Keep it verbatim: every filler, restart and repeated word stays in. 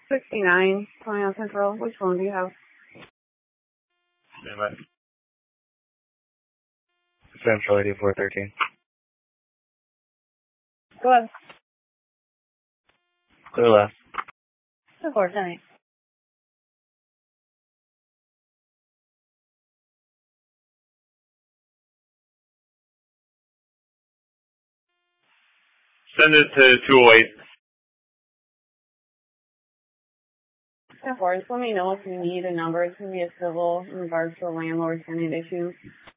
sixty-nine, twenty on Central. Which phone do you have? Stand by. Central eighty-four thirteen. Go ahead. Clear left. ten four, ten eight. Send it to two oh eight. ten four, just let me know if you need a number. It's going to be a civil in regards to a landlord tenant issue.